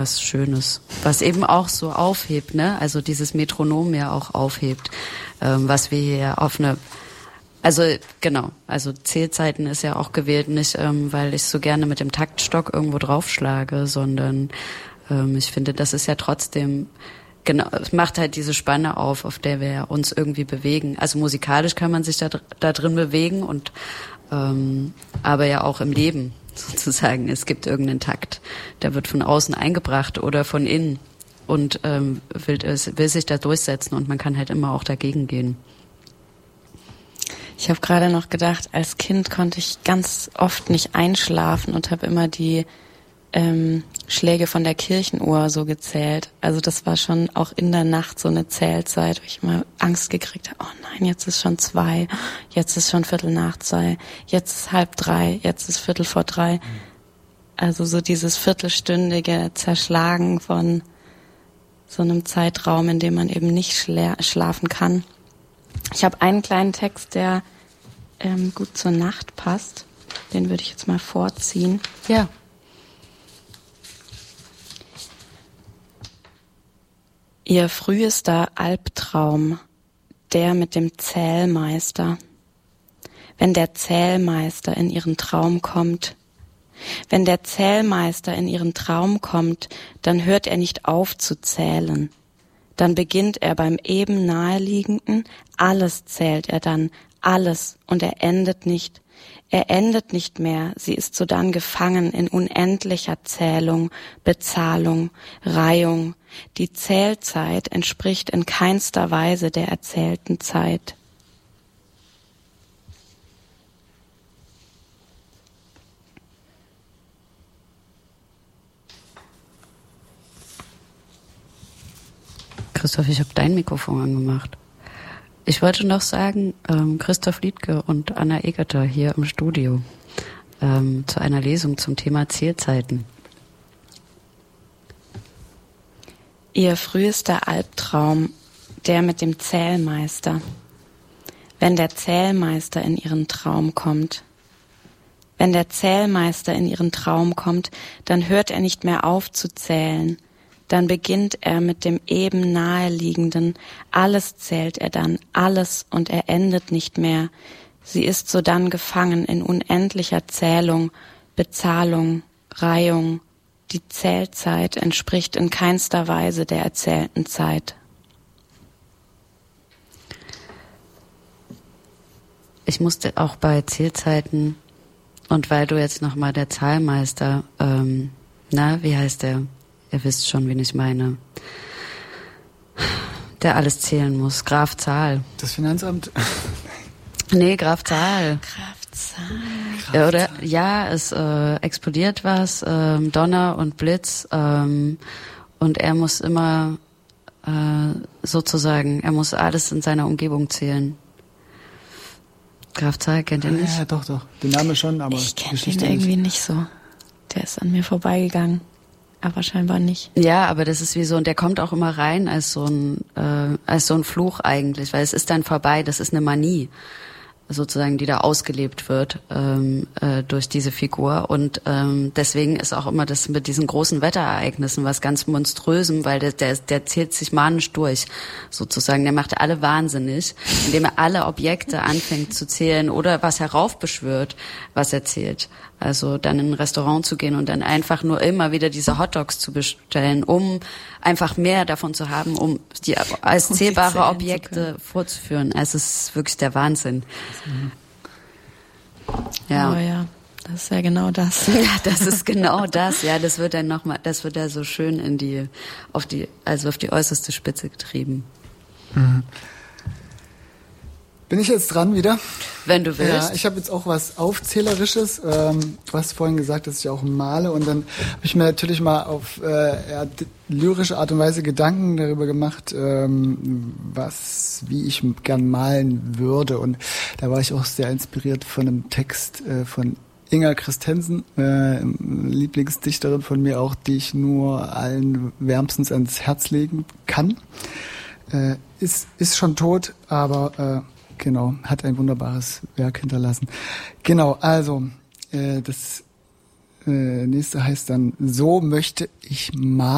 was Schönes, was eben auch so aufhebt, ne? Also dieses Metronom ja auch aufhebt, was wir hier auf eine, also genau, also Zählzeiten ist ja auch gewählt, nicht weil ich so gerne mit dem Taktstock irgendwo draufschlage, sondern ich finde, das ist ja trotzdem, genau, es macht halt diese Spanne auf der wir uns irgendwie bewegen. Also musikalisch kann man sich da drin bewegen und aber ja auch im Leben sozusagen. Es gibt irgendeinen Takt, der wird von außen eingebracht oder von innen und will sich da durchsetzen und man kann halt immer auch dagegen gehen. Ich habe gerade noch gedacht, als Kind konnte ich ganz oft nicht einschlafen und habe immer die Schläge von der Kirchenuhr so gezählt. Also das war schon auch in der Nacht so eine Zählzeit, wo ich immer Angst gekriegt habe. Oh nein, jetzt ist schon 2, jetzt ist schon 2:15, jetzt ist 2:30, jetzt ist 2:45. Also so dieses viertelstündige Zerschlagen von so einem Zeitraum, in dem man eben nicht schlafen kann. Ich habe einen kleinen Text, der gut zur Nacht passt. Den würde ich jetzt mal vorziehen. Ja. Ihr frühester Albtraum, der mit dem Zählmeister. Wenn der Zählmeister in ihren Traum kommt, wenn der Zählmeister in ihren Traum kommt, dann hört er nicht auf zu zählen. Dann beginnt er beim eben Naheliegenden, alles zählt er dann, alles, und er endet nicht. Er endet nicht mehr, sie ist sodann gefangen in unendlicher Zählung, Bezahlung, Reihung. Die Zählzeit entspricht in keinster Weise der erzählten Zeit. Christoph, ich habe dein Mikrofon angemacht. Ich wollte noch sagen, Christoph Liedtke und Anna Egerter hier im Studio zu einer Lesung zum Thema Zählzeiten. Ihr frühester Albtraum, der mit dem Zählmeister. Wenn der Zählmeister in ihren Traum kommt. Wenn der Zählmeister in ihren Traum kommt, dann hört er nicht mehr auf zu zählen. Dann beginnt er mit dem eben Naheliegenden. Alles zählt er dann, alles, und er endet nicht mehr. Sie ist sodann gefangen in unendlicher Zählung, Bezahlung, Reihung. Die Zählzeit entspricht in keinster Weise der erzählten Zeit. Ich musste auch bei Zählzeiten, und weil du jetzt nochmal der Zahlmeister, wie heißt der? Ihr wisst schon, wen ich meine. Der alles zählen muss. Graf Zahl. Das Finanzamt? Nee, Graf Zahl. Graf Zahl. Oder, ja, es explodiert was, Donner und Blitz, und er muss immer sozusagen, er muss alles in seiner Umgebung zählen. Graf Zahl, kennt ihr nicht? Ja, doch. Den Namen schon, aber ich kenne ihn irgendwie nicht so. Der ist an mir vorbeigegangen. Aber scheinbar nicht. Ja, aber das ist wie so, und der kommt auch immer rein als so ein Fluch eigentlich, weil es ist dann vorbei, das ist eine Manie sozusagen, die da ausgelebt wird durch diese Figur, und deswegen ist auch immer das mit diesen großen Wetterereignissen was ganz Monströsem, weil der zählt sich manisch durch sozusagen, der macht alle wahnsinnig, indem er alle Objekte anfängt zu zählen oder was heraufbeschwört, was er zählt. Also dann in ein Restaurant zu gehen und dann einfach nur immer wieder diese Hotdogs zu bestellen, um einfach mehr davon zu haben, um die als zählbare Objekte vorzuführen. Also es ist wirklich der Wahnsinn. Ja. Oh ja, das ist ja genau das. Ja, das ist genau das. Ja, das wird dann das wird da so schön auf die äußerste Spitze getrieben. Mhm. Bin ich jetzt dran wieder? Wenn du willst. Ja, ich habe jetzt auch was Aufzählerisches. Du hast vorhin gesagt, dass ich auch male, und dann habe ich mir natürlich mal auf lyrische Art und Weise Gedanken darüber gemacht, wie ich gern malen würde. Und da war ich auch sehr inspiriert von einem Text von Inger Christensen, Lieblingsdichterin von mir auch, die ich nur allen wärmstens ans Herz legen kann. Ist schon tot, aber genau, hat ein wunderbares Werk hinterlassen. Genau, also das nächste heißt dann: So möchte ich malen.